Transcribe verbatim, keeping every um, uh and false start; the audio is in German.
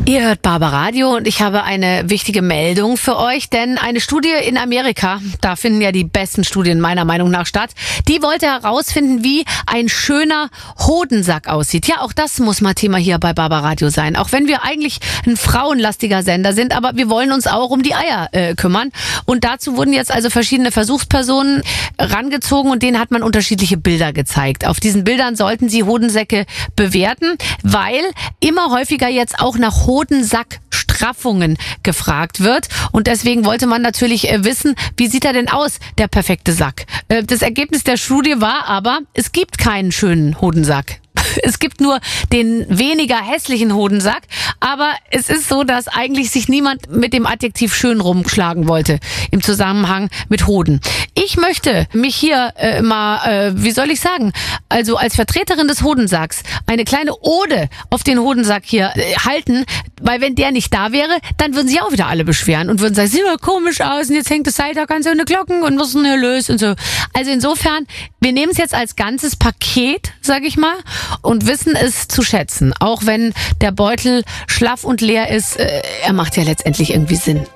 Ihr hört Barbaradio und ich habe eine wichtige Meldung für euch, denn eine Studie in Amerika, da finden ja die besten Studien meiner Meinung nach statt, die wollte herausfinden, wie ein schöner Hodensack aussieht. Ja, auch das muss mal Thema hier bei Barbaradio sein, auch wenn wir eigentlich ein frauenlastiger Sender sind, aber wir wollen uns auch um die Eier äh, kümmern. Und dazu wurden jetzt also verschiedene Versuchspersonen rangezogen und denen hat man unterschiedliche Bilder gezeigt. Auf diesen Bildern sollten sie Hodensäcke bewerten, weil immer häufiger jetzt auch nach Hodensackstraffungen gefragt wird. Und deswegen wollte man natürlich wissen, wie sieht er denn aus, der perfekte Sack. Das Ergebnis der Studie war aber, es gibt keinen schönen Hodensack. Es gibt nur den weniger hässlichen Hodensack, aber es ist so, dass eigentlich sich niemand mit dem Adjektiv schön rumschlagen wollte im Zusammenhang mit Hoden. Ich möchte mich hier äh, mal, äh, wie soll ich sagen, also als Vertreterin des Hodensacks eine kleine Ode auf den Hodensack hier äh, halten, weil wenn der nicht da wäre, dann würden sich auch wieder alle beschweren und würden sagen, sieht doch komisch aus und jetzt hängt das Seil da ganz ohne Glocken und was ist denn hier los und so. Also insofern, wir nehmen es jetzt als ganzes Paket, sag ich mal, und wissen es zu schätzen. Auch wenn der Beutel schlaff und leer ist, äh, er macht ja letztendlich irgendwie Sinn.